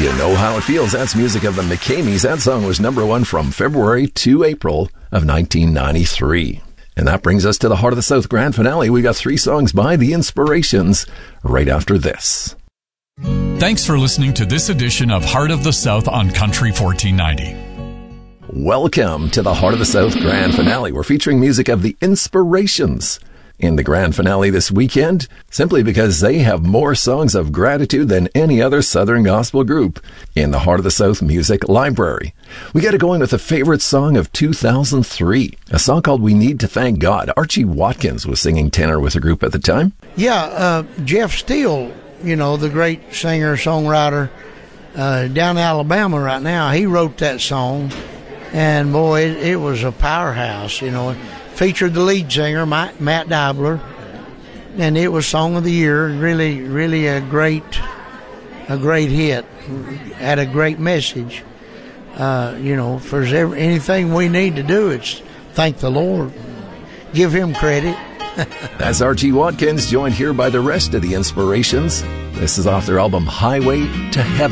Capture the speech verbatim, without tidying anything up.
You Know How It Feels. That's music of the McCameys. That song was number one from February to April of nineteen ninety-three. And that brings us to the Heart of the South grand finale. We got three songs by The Inspirations right after this. Thanks for listening to this edition of Heart of the South on Country fourteen ninety. Welcome to the Heart of the South grand finale. We're featuring music of The Inspirations in the grand finale this weekend, simply because they have more songs of gratitude than any other Southern gospel group in the Heart of the South Music Library. We got it going with a favorite song of two thousand three, a song called We Need to Thank God. Archie Watkins was singing tenor with the group at the time. Yeah, uh, Jeff Steele, you know, the great singer-songwriter uh, down in Alabama right now, he wrote that song, and boy, it, it was a powerhouse, you know. Featured the lead singer, Matt Diabler, and it was Song of the Year. Really, really a great, a great hit. Had a great message. Uh, you know, for every, anything we need to do, it's thank the Lord, give Him credit. That's Archie Watkins, joined here by the rest of the Inspirations. This is off their album Highway to Heaven.